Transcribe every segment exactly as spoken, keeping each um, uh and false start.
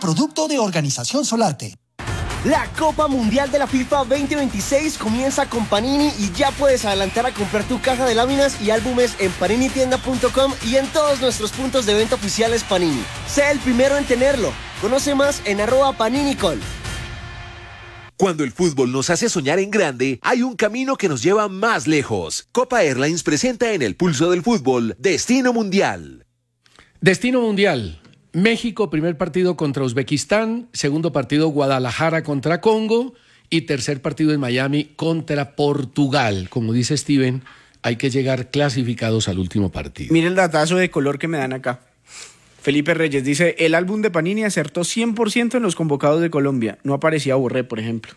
producto de Organización Solarte. La Copa Mundial de la FIFA veinte veintiséis comienza con Panini y ya puedes adelantar a comprar tu caja de láminas y álbumes en panini tienda punto com y en todos nuestros puntos de venta oficiales Panini. Sé el primero en tenerlo. Conoce más en arroba paninicol. Cuando el fútbol nos hace soñar en grande, hay un camino que nos lleva más lejos. Copa Airlines presenta en el pulso del fútbol Destino Mundial. Destino Mundial. México, primer partido contra Uzbekistán, segundo partido Guadalajara contra Congo y tercer partido en Miami contra Portugal. Como dice Steven, hay que llegar clasificados al último partido. Mire el datazo de color que me dan acá. Felipe Reyes dice, el álbum de Panini acertó cien por ciento en los convocados de Colombia. No aparecía Borré, por ejemplo.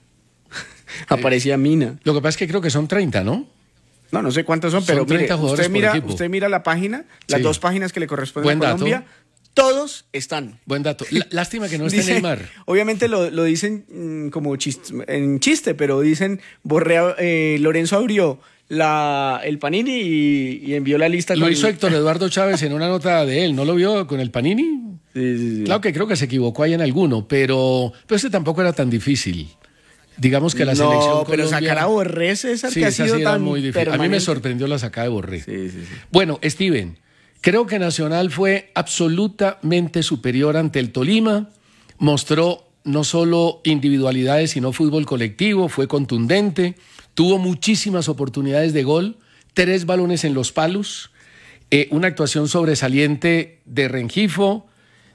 Aparecía Mina. Lo que pasa es que creo que son treinta, ¿no? No, no sé cuántos son, pero son treinta mire, jugadores usted mira, por equipo. Usted mira la página, las Sí. dos páginas que le corresponden Buen a Colombia. dato. Todos están. Buen dato. L- Lástima que no esté Dice, Neymar. Obviamente lo, lo dicen mm, como chiste, en chiste, pero dicen, Borré, eh, Lorenzo abrió la, el Panini y, y envió la lista. Lo con hizo el- Héctor Eduardo Chávez en una nota de él. ¿No lo vio con el Panini? Sí, sí, sí. Claro que creo que se equivocó ahí en alguno, pero, pero este tampoco era tan difícil. Digamos que la selección No, pero Colombia... sacar a Borré, César, Sí, que ha esa sido sí era tan muy difícil. A mí me permanente. sorprendió la sacada de Borré. Sí, sí, sí. Bueno, Steven, creo que Nacional fue absolutamente superior ante el Tolima. Mostró no solo individualidades, sino fútbol colectivo, fue contundente, tuvo muchísimas oportunidades de gol, tres balones en los palos, eh, una actuación sobresaliente de Rengifo,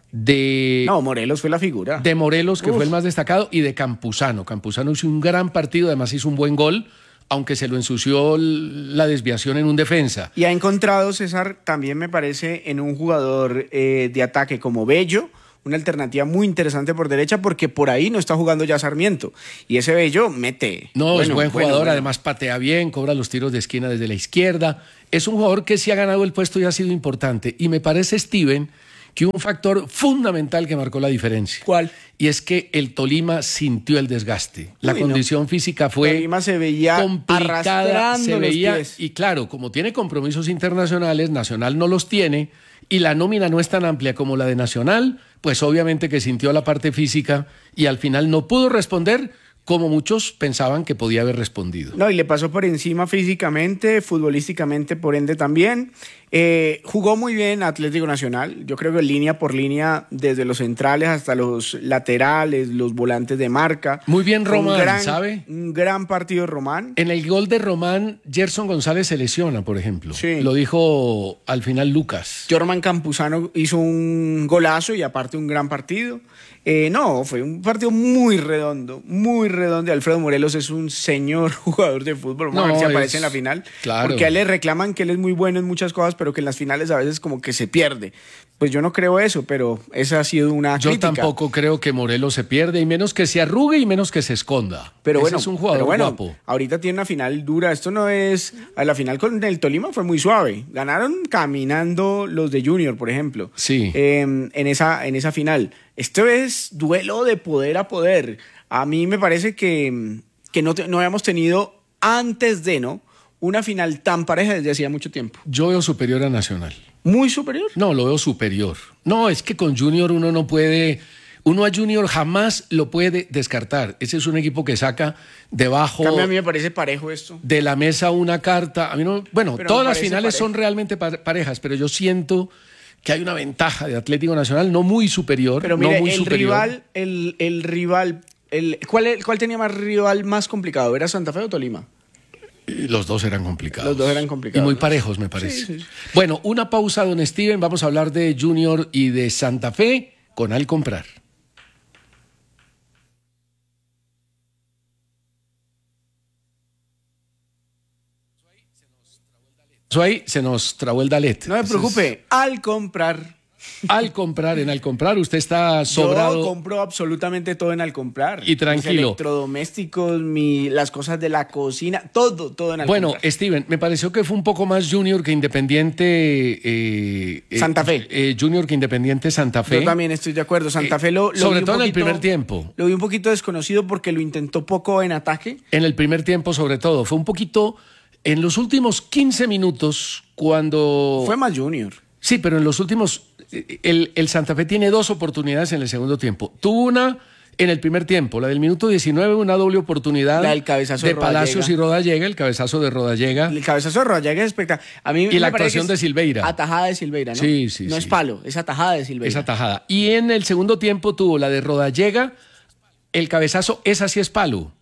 de... No, Morelos fue la figura. de Morelos, que Uf. fue el más destacado, y de Campuzano. Campuzano hizo un gran partido, además hizo un buen gol, aunque se lo ensució l- la desviación en un defensa. Y ha encontrado, César, también me parece, en un jugador eh, de ataque como Bello, una alternativa muy interesante por derecha, porque por ahí no está jugando ya Sarmiento. Y ese Bello mete. No, Bueno, es buen bueno, jugador, bueno. además patea bien, cobra los tiros de esquina desde la izquierda. Es un jugador que sí ha ganado el puesto y ha sido importante. Y me parece, Steven, que hubo un factor fundamental que marcó la diferencia. ¿Cuál? Y es que el Tolima sintió el desgaste. La Uy, no. condición física fue Tolima se veía complicada, arrastrando se los veía, pies. y claro, como tiene compromisos internacionales, Nacional no los tiene, y la nómina no es tan amplia como la de Nacional, pues obviamente que sintió la parte física y al final no pudo responder como muchos pensaban que podía haber respondido. No, y le pasó por encima físicamente, futbolísticamente por ende también. Eh, jugó muy bien Atlético Nacional, yo creo que línea por línea, desde los centrales hasta los laterales, los volantes de marca. Muy bien Fue un Román, gran- ¿sabe? Un gran partido de Román. En el gol de Román, Gerson González se lesiona, por ejemplo. Sí. Lo dijo al final Lucas. Jorman Campuzano hizo un golazo y aparte un gran partido. Eh, no, fue un partido muy redondo, muy redondo. Alfredo Morelos es un señor jugador de fútbol. Vamos a No, ver si es- aparece en la final. claro. Porque a él le reclaman que él es muy bueno en muchas cosas, pero que en las finales a veces como que se pierde. Pues yo no creo eso, pero esa ha sido una Yo crítica. tampoco creo que Morelos se pierde, y menos que se arrugue y menos que se esconda. Pero Ese bueno, es un jugador pero bueno, guapo. ahorita tiene una final dura. Esto no es... A la final con el Tolima fue muy suave. Ganaron caminando los de Junior, por ejemplo. Sí. Eh, en, esa, en esa final. Esto es duelo de poder a poder. A mí me parece que, que no, te- no habíamos tenido antes de, ¿no? Una final tan pareja desde hacía mucho tiempo. Yo veo superior a Nacional. Muy superior. No, lo veo superior. No, es que con Junior uno no puede... Uno a Junior jamás lo puede descartar. Ese es un equipo que saca debajo En cambio, a mí me parece parejo esto. de la mesa una carta. A mí no, bueno, Pero todas me las parece finales parejo. son realmente pa- parejas, pero yo siento que hay una ventaja de Atlético Nacional, no muy superior, Pero no mire, muy el superior. rival, el, el rival, el, ¿cuál, ¿cuál tenía más rival más complicado? ¿Era Santa Fe o Tolima? Los dos eran complicados. Los dos eran complicados. Y muy parejos, me parece. Sí, sí. Bueno, una pausa, don Steven. Vamos a hablar de Junior y de Santa Fe con Al Comprar. Eso ahí se nos trabó el dalet. No me Ese preocupe, al comprar. es- Al comprar, en Al Comprar, usted está sobrado. Yo compro absolutamente todo en Al comprar. Y tranquilo. Mis electrodomésticos, mi, las cosas de la cocina, todo, todo en Al Bueno, comprar. Steven, me pareció que fue un poco más Junior que Independiente. eh, eh, Santa Fe. eh, junior que Independiente Santa Fe. Yo también estoy de acuerdo. Santa Fe lo, lo sobre vi un todo en el poquito- primer tiempo. Lo vi un poquito desconocido porque lo intentó poco en ataque. En el primer tiempo, sobre todo. Fue un poquito. En los últimos quince minutos, cuando. Fue más Junior. Sí, pero en los últimos, el, el Santa Fe tiene dos oportunidades en el segundo tiempo. Tuvo una en el primer tiempo, la del minuto diecinueve, una doble oportunidad La del cabezazo de de Palacios Rodallega. y Rodallega, el cabezazo de Rodallega. El cabezazo de Rodallega es espectacular. A mí Y me la parece actuación que de es Silveira. Atajada de Silveira, ¿no? Sí, sí, No sí. es palo, es atajada de Silveira. Esa tajada. Y en el segundo tiempo tuvo la de Rodallega, el cabezazo, esa sí es palo.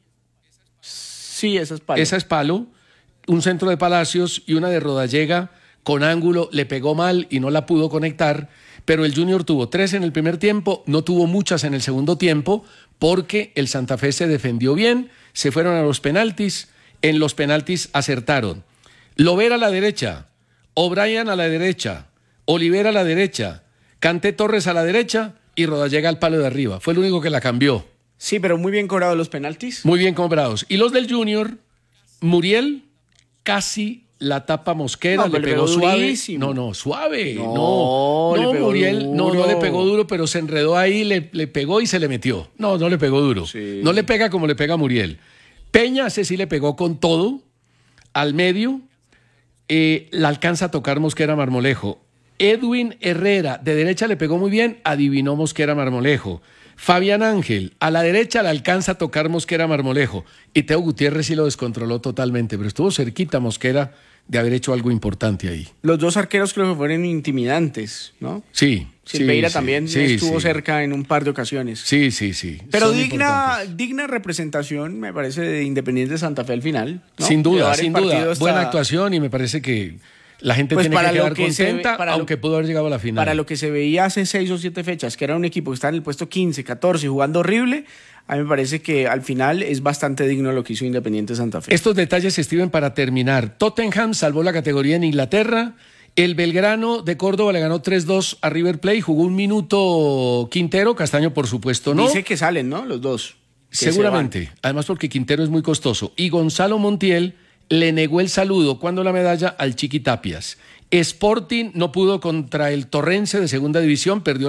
Sí, esa es palo. Esa es palo, un centro de Palacios y una de Rodallega con ángulo, le pegó mal y no la pudo conectar, pero el Junior tuvo tres en el primer tiempo, no tuvo muchas en el segundo tiempo, porque el Santa Fe se defendió bien, se fueron a los penaltis, en los penaltis acertaron. Lovera a la derecha, O'Brien a la derecha, Olivera a la derecha, Kanté Torres a la derecha y Rodallega al palo de arriba. Fue el único que la cambió. Sí, pero muy bien cobrados los penaltis. Muy bien comprados. Y los del Junior, Muriel casi la tapa Mosquera, No, le pero le pegó, pegó suave. durísimo. No, no, suave. No, No, le no, pegó Muriel, no, no duro. le pegó duro, pero se enredó ahí, le, le pegó y se le metió. No, no le pegó duro. Sí. No le pega como le pega a Muriel. Peña, ese sí le pegó con todo, al medio, eh, la alcanza a tocar Mosquera Marmolejo. Edwin Herrera, de derecha le pegó muy bien, adivinó Mosquera Marmolejo. Fabián Ángel, a la derecha le alcanza a tocar Mosquera Marmolejo. Y Teo Gutiérrez sí lo descontroló totalmente, pero estuvo cerquita Mosquera de haber hecho algo importante ahí. Los dos arqueros creo que fueron intimidantes, ¿no? Sí. Silveira sí, también sí, estuvo sí. cerca en un par de ocasiones. Sí, sí, sí. Pero Son digna, importantes. digna representación, me parece, de Independiente Santa Fe al final, ¿no? Sin duda, Llevar el sin partido duda. hasta- Buena actuación y me parece que la gente Pues tiene para que lo quedar que se ve- contenta, para lo- aunque pudo haber llegado a la final. Para lo que se veía hace seis o siete fechas, que era un equipo que estaba en el puesto quince, catorce, jugando horrible, a mí me parece que al final es bastante digno lo que hizo Independiente Santa Fe. Estos detalles escriben para terminar. Tottenham salvó la categoría en Inglaterra. El Belgrano de Córdoba le ganó tres dos a River Plate. Jugó un minuto Quintero, Castaño por supuesto no. Dice que salen, ¿no? Los dos. que se Seguramente, además porque Quintero es muy costoso. Y Gonzalo Montiel le negó el saludo cuando la medalla al Chiqui Tapias. Sporting no pudo contra el Torrense de segunda división, perdió